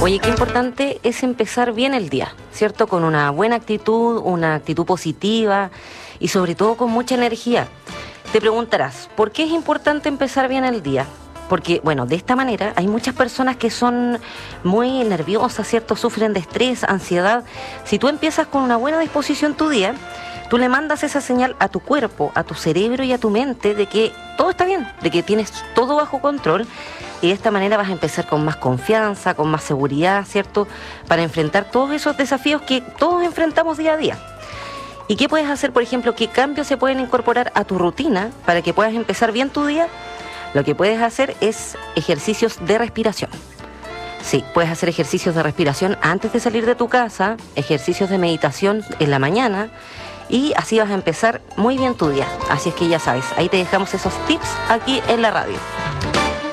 Oye, qué importante es empezar bien el día, ¿cierto? Con una buena actitud, una actitud positiva y sobre todo con mucha energía. Te preguntarás, ¿por qué es importante empezar bien el día? Porque, bueno, de esta manera hay muchas personas que son muy nerviosas, ¿cierto? Sufren de estrés, ansiedad. Si tú empiezas con una buena disposición tu día, tú le mandas esa señal a tu cuerpo, a tu cerebro y a tu mente de que todo está bien, de que tienes todo bajo control. Y de esta manera vas a empezar con más confianza, con más seguridad, ¿cierto? Para enfrentar todos esos desafíos que todos enfrentamos día a día. ¿Y qué puedes hacer, por ejemplo? ¿Qué cambios se pueden incorporar a tu rutina para que puedas empezar bien tu día? Lo que puedes hacer es ejercicios de respiración. Sí, puedes hacer ejercicios de respiración antes de salir de tu casa, ejercicios de meditación en la mañana y así vas a empezar muy bien tu día. Así es que ya sabes, ahí te dejamos esos tips aquí en la radio.